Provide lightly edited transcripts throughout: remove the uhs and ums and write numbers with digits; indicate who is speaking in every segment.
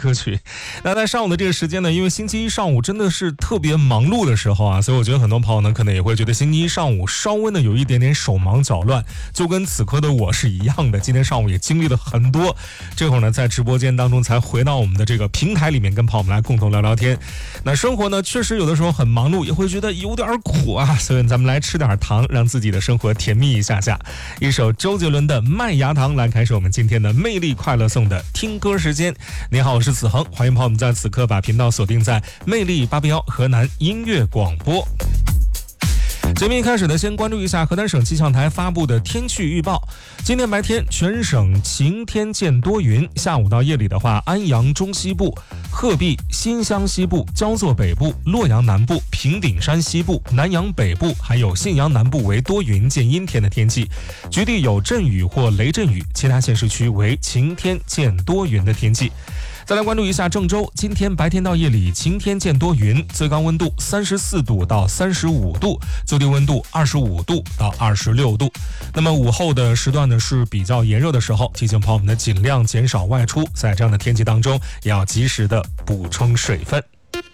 Speaker 1: 歌曲。那在上午的这个时间呢，因为星期一上午真的是特别忙碌的时候啊，所以我觉得很多朋友呢可能也会觉得星期一上午稍微呢有一点点手忙脚乱，就跟此刻的我是一样的。今天上午也经历了很多，这会儿呢在直播间当中才回到我们的这个平台里面，跟朋友们来共同聊聊天。那生活呢确实有的时候很忙碌，也会觉得有点苦啊，所以咱们来吃点糖，让自己的生活甜蜜一下下。一首周杰伦的《麦芽糖》来开始我们今天的魅力快乐颂的听歌时间。你好，我是子恒，欢迎朋友们在此刻把频道锁定在魅力881河南音乐广播。节目一开始呢，先关注一下河南省气象台发布的天气预报。今天白天全省晴天见多云，下午到夜里的话，安阳中西部、鹤壁、新乡西部、焦作北部、洛阳南部、平顶山西部、南阳北部还有信阳南部为多云见阴天的天气，局地有阵雨或雷阵雨，其他县市区为晴天见多云的天气。再来关注一下郑州，今天白天到夜里晴天见多云，最高温度34度到35度，最低温度25度到26度。那么午后的时段呢是比较炎热的时候，提醒朋友们呢尽量减少外出，在这样的天气当中也要及时的补充水分。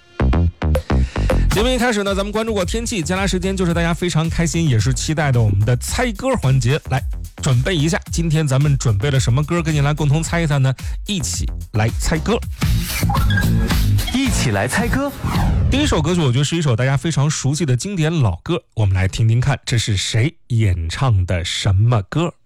Speaker 1: 节目一开始呢，咱们关注过天气，接下来时间就是大家非常开心也是期待的我们的猜歌环节，来准备一下，今天咱们准备了什么歌跟您来共同猜一猜呢？一起来猜歌，
Speaker 2: 一起来猜歌。
Speaker 1: 第一首歌曲我觉得是一首大家非常熟悉的经典老歌，我们来听听看这是谁演唱的什么歌。